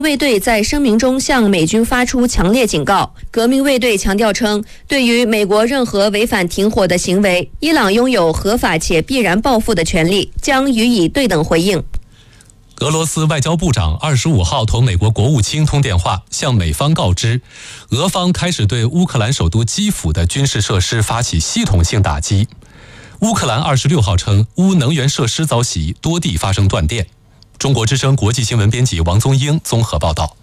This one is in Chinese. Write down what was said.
卫队在声明中向美军发出强烈警告。革命卫队强调称，对于美国任何违反停火的行为，伊朗拥有合法且必然报复的权利，将予以对等回应。 俄罗斯外交部长25号同美国国务卿通电话，向美方告知，俄方开始对乌克兰首都基辅的军事设施发起系统性打击。乌克兰26号称，乌能源设施遭袭，多地发生断电。中国之声国际新闻编辑王宗英综合报道。